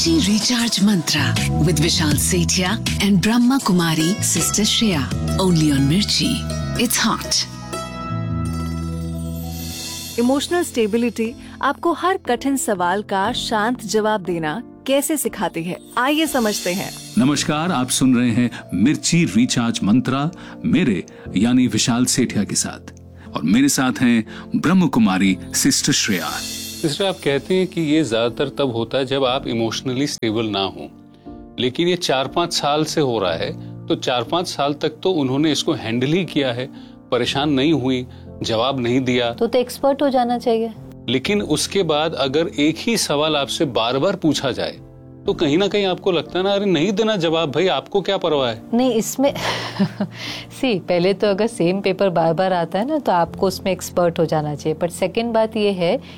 Mirchi Recharge Mantra with Vishal Sethia and Brahma Kumari Sister Shreya. Only on Mirchi. It's hot. Emotional stability आपको हर कठिन सवाल का शांत जवाब देना कैसे सिखाती है, आइए समझते हैं। नमस्कार, आप सुन रहे हैं मिर्ची रिचार्ज मंत्रा मेरे यानी विशाल सेठिया के साथ, और मेरे साथ हैं ब्रह्म कुमारी सिस्टर श्रेया। सिस्टर, आप कहते हैं कि ये ज्यादातर तब होता है जब आप इमोशनली स्टेबल ना हो, लेकिन ये 4-5 साल से हो रहा है, तो 4-5 साल तक तो उन्होंने इसको हैंडल ही किया है, परेशान नहीं हुई, जवाब नहीं दिया, तो एक्सपर्ट हो जाना चाहिए। लेकिन उसके बाद अगर एक ही सवाल आपसे बार बार पूछा जाए तो कहीं ना कहीं आपको लगता है ना, अरे नहीं देना जवाब, भाई आपको क्या परवाह है। नहीं, इसमें पहले तो अगर सेम पेपर बार बार आता है ना, तो आपको उसमें एक्सपर्ट हो जाना चाहिए। बट सेकंड बात ये है